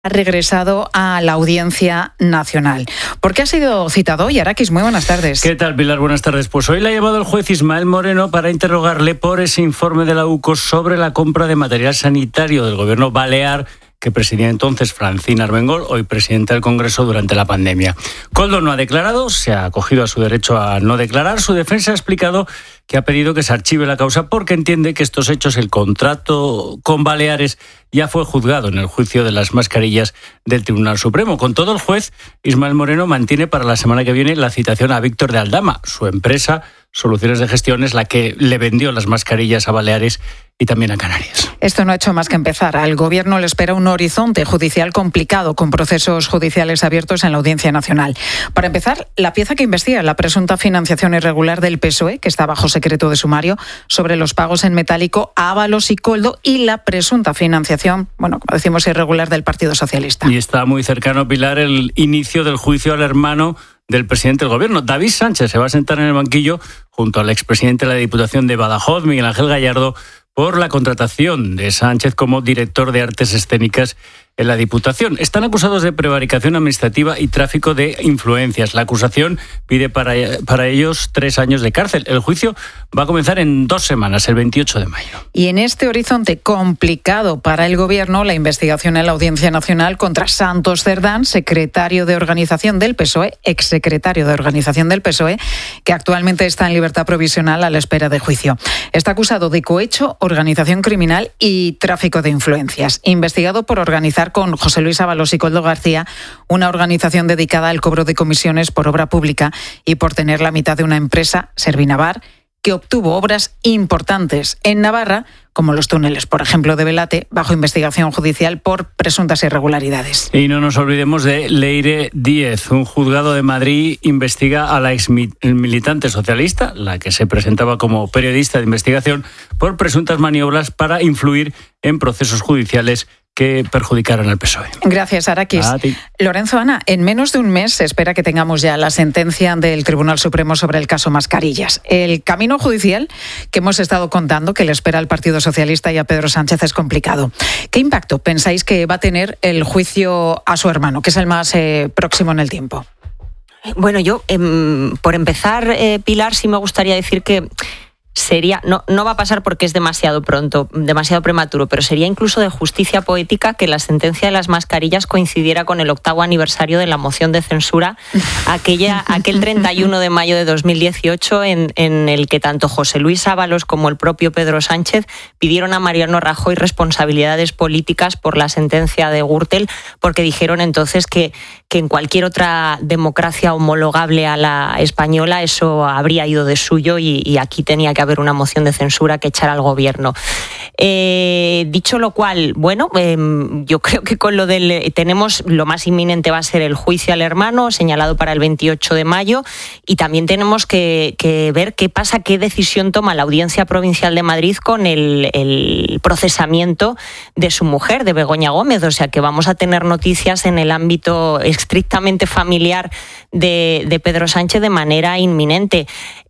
Ha regresado a la Audiencia Nacional. ¿Por qué ha sido citado hoy? Araquis, muy buenas tardes. ¿Qué tal, Pilar? Buenas tardes. Pues hoy le ha llevado el juez Ismael Moreno para interrogarle por ese informe de la UCO sobre la compra de material sanitario del gobierno balear que presidía entonces Francina Armengol, hoy presidenta del Congreso durante la pandemia. Koldo no ha declarado, se ha acogido a su derecho a no declarar. Su defensa ha explicado que ha pedido que se archive la causa porque entiende que estos hechos, el contrato con Baleares, ya fue juzgado en el juicio de las mascarillas del Tribunal Supremo. Con todo, el juez Ismael Moreno mantiene para la semana que viene la citación a Víctor de Aldama. Su empresa Soluciones de Gestión es la que le vendió las mascarillas a Baleares y también a Canarias. Esto no ha hecho más que empezar. Al Gobierno le espera un horizonte judicial complicado, con procesos judiciales abiertos en la Audiencia Nacional. Para empezar, la pieza que investiga la presunta financiación irregular del PSOE, que está bajo secreto de sumario, sobre los pagos en metálico a Ábalos y Koldo, y la presunta financiación, como decimos, irregular del Partido Socialista. Y está muy cercano, Pilar, el inicio del juicio al hermano del presidente del Gobierno. David Sánchez se va a sentar en el banquillo junto al expresidente de la Diputación de Badajoz, Miguel Ángel Gallardo, por la contratación de Sánchez como director de Artes Escénicas en la Diputación. Están acusados de prevaricación administrativa y tráfico de influencias. La acusación pide para ellos 3 años de cárcel. El juicio va a comenzar en 2 semanas, el 28 de mayo. Y en este horizonte complicado para el Gobierno, la investigación en la Audiencia Nacional contra Santos Cerdán, secretario de Organización del PSOE, exsecretario de Organización del PSOE, que actualmente está en libertad provisional a la espera de juicio. Está acusado de cohecho, organización criminal y tráfico de influencias. Investigado por organizar con José Luis Ábalos y Koldo García una organización dedicada al cobro de comisiones por obra pública y por tener la mitad de una empresa, Servinavar, que obtuvo obras importantes en Navarra, como los túneles, por ejemplo, de Belate, bajo investigación judicial por presuntas irregularidades. Y no nos olvidemos de Leire Díez. Un juzgado de Madrid investiga a la exmilitante socialista, la que se presentaba como periodista de investigación, por presuntas maniobras para influir en procesos judiciales que perjudicaron al PSOE. Gracias, Araquis. Lorenzo, Ana, en menos de un mes se espera que tengamos ya la sentencia del Tribunal Supremo sobre el caso Mascarillas. El camino judicial que hemos estado contando, que le espera al Partido Socialista y a Pedro Sánchez, es complicado. ¿Qué impacto pensáis que va a tener el juicio a su hermano, que es el más próximo en el tiempo? Bueno, yo, por empezar, Pilar, sí me gustaría decir que no va a pasar porque es demasiado pronto, demasiado prematuro, pero sería incluso de justicia poética que la sentencia de las mascarillas coincidiera con el 8º aniversario de la moción de censura, aquel 31 de mayo de 2018, en el que tanto José Luis Ábalos como el propio Pedro Sánchez pidieron a Mariano Rajoy responsabilidades políticas por la sentencia de Gürtel, porque dijeron entonces que en cualquier otra democracia homologable a la española eso habría ido de suyo y aquí tenía que haber una moción de censura que echara al gobierno. Dicho lo cual, yo creo que con tenemos lo más inminente va a ser el juicio al hermano, señalado para el 28 de mayo, y también tenemos que ver qué pasa, qué decisión toma la Audiencia Provincial de Madrid con el procesamiento de su mujer, de Begoña Gómez. O sea que vamos a tener noticias en el ámbito estrictamente familiar de Pedro Sánchez de manera inminente.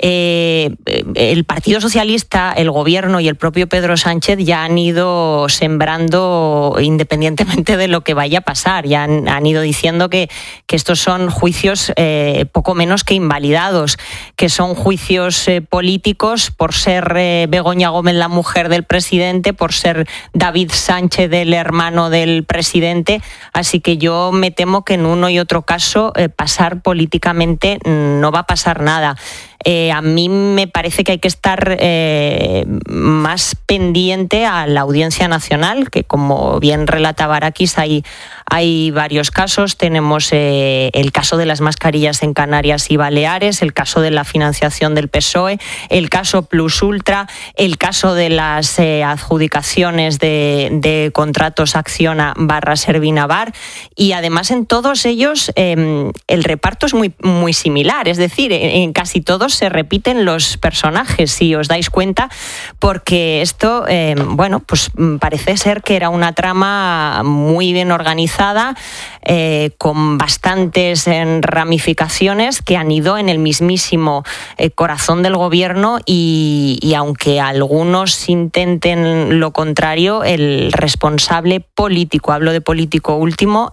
El Partido Socialista, el Gobierno y el propio Pedro Sánchez ya han ido sembrando, independientemente de lo que vaya a pasar, ya han ido diciendo que estos son juicios poco menos que invalidados, que son juicios políticos por ser Begoña Gómez la mujer del presidente, por ser David Sánchez el hermano del presidente, así que yo me temo que en uno y otro caso pasar políticamente no va a pasar nada. A mí me parece que hay que estar más pendiente a la Audiencia Nacional, que como bien relataba Araquis, hay varios casos. Tenemos el caso de las mascarillas en Canarias y Baleares, el caso de la financiación del PSOE, el caso Plus Ultra, el caso de las adjudicaciones de contratos Acciona / Servinavar, y además en todos ellos el reparto es muy, muy similar, es decir, en casi todos se repiten los personajes, si os dais cuenta, porque esto, pues parece ser que era una trama muy bien organizada, con bastantes ramificaciones que han ido en el mismísimo corazón del gobierno y aunque algunos intenten lo contrario, el responsable político, hablo de político último,